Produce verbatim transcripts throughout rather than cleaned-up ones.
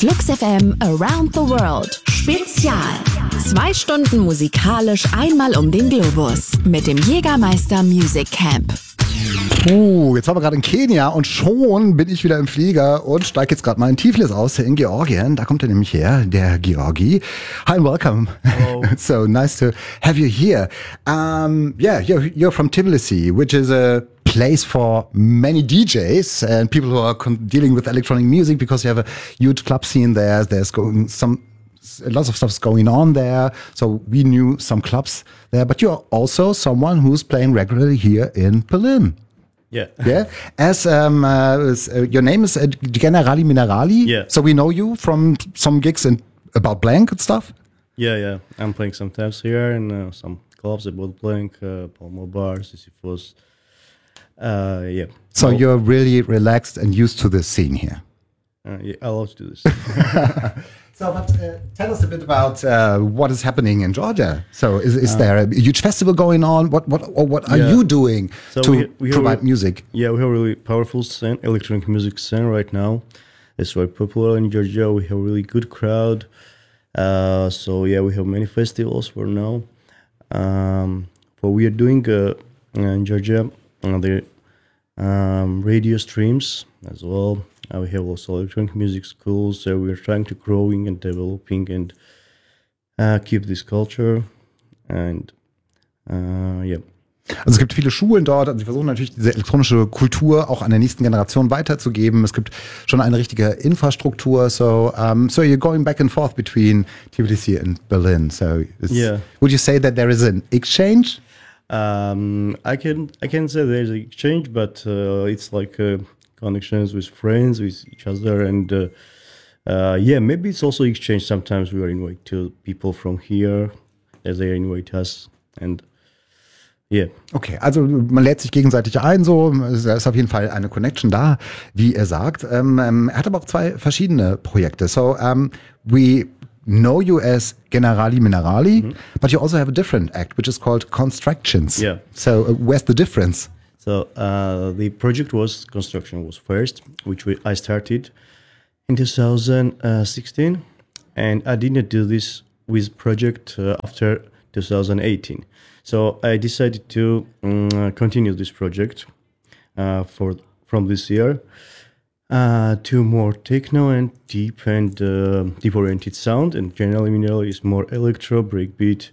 Flux F M Around the World Spezial. Zwei Stunden musikalisch einmal um den Globus mit dem Jägermeister Music Camp. Uh, jetzt waren wir gerade in Kenia und schon bin ich wieder im Flieger und steige jetzt gerade mal in Tiflis aus, in Georgien. Da kommt er nämlich her, der Georgi. Hi and welcome. Hello. So nice to have you here. Um, yeah, you're, you're from Tbilisi, which is a place for many D Js and people who are con- dealing with electronic music because you have a huge club scene there. There's going some lots of stuff's going on there. So we knew some clubs there, but you're also someone who's playing regularly here in Berlin. Yeah. Yeah. As um, uh, as, uh, your name is uh, Generali Minerali. Yeah. So we know you from some gigs and about Blank and stuff. Yeah, yeah. I'm playing sometimes here in uh, some clubs about Blank, uh, Palmo Bar, Sisyphus. Uh, yeah. So well, you're really relaxed and used to the scene here. Uh, yeah, I love to do this. So, but uh, tell us a bit about uh, what is happening in Georgia. So, is is Uh, there a huge festival going on? What what or what are Yeah. you doing So to we- we have provide a- music? Yeah, we have a really powerful scene, electronic music scene right now. It's very popular in Georgia. We have a really good crowd. Uh, so yeah, we have many festivals for now. Um, what we are doing uh, in Georgia, uh, the um, radio streams as well. Uh, we have also electronic music schools. So we are trying to growing and developing and uh, keep this culture. And uh, yeah. Also es gibt viele Schulen dort, also sie versuchen natürlich diese elektronische Kultur auch an der nächsten Generation weiterzugeben. Es gibt schon eine richtige Infrastruktur. So, um, so you're going back and forth between Tbilisi and Berlin. So, it's, Yeah. would you say that there is an exchange? Um, I can I can say there's an exchange, but uh, it's like uh, connections with friends, with each other, and uh, uh, yeah, maybe it's also exchange. Sometimes we are invite to people from here, as they invite us, and yeah. Okay, also man lädt sich gegenseitig ein, so es ist auf jeden Fall eine Connection da, wie er sagt. Ähm, ähm, er hat aber auch zwei verschiedene Projekte. So um, we know you as Generali Minerali, mm-hmm. but you also have a different act, which is called Constructions. Yeah. So uh, where's the difference? So uh, the project was construction was first, which we, I started in two thousand sixteen, and I didn't do this with project uh, after two thousand eighteen. So I decided to um, continue this project uh, for from this year uh, to more techno and deep and uh, deep-oriented sound, and Generali Minerali is more electro, breakbeat,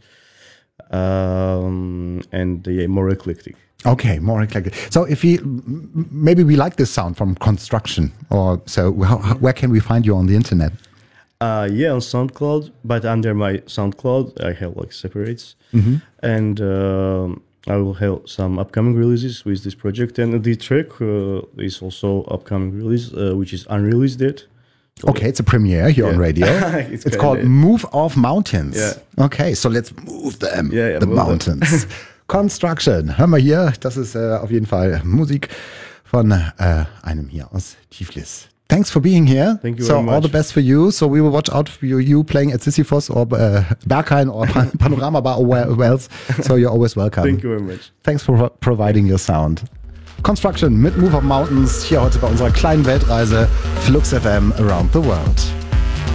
um, and yeah, more eclectic. Okay, more eclectic. So if we, m- maybe we like this sound from Construction, or so how, how, where can we find you on the internet? Uh, yeah, on SoundCloud, but under my SoundCloud, I have like separates, mm-hmm. and um I will have some upcoming releases with this project, and the track uh, is also upcoming release, uh, which is unreleased yet. So Okay, it's a premiere here Yeah. on radio. It's It's kinda called it. Move Off Mountains. Yeah. Okay, so let's move them, Yeah, yeah, the move them. mountains. Construction, hören wir hier, das ist äh, auf jeden Fall Musik von äh, einem hier aus Tiflis. Thanks for being here. Thank you so very all much. the best for you. So we will watch out for you, you playing at Sisyphus or uh, Berghain or Pan- Panorama Bar or where where else. So you're always welcome. Thank you very much. Thanks for providing your sound. Construction mit Move Up Mountains hier heute bei unserer kleinen Weltreise Flux F M Around the World.